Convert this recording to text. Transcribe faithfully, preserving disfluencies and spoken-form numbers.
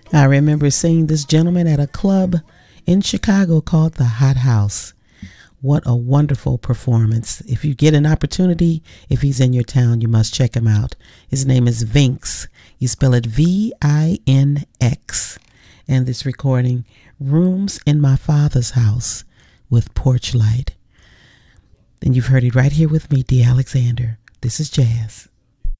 I remember seeing this gentleman at a club in Chicago called the Hot House. What a wonderful performance. If you get an opportunity, if he's in your town, you must check him out. His name is Vinx. You spell it V I N X. And this recording, Rooms in My Father's House with Porch Light. And you've heard it right here with me, D. Alexander. This is Jazz.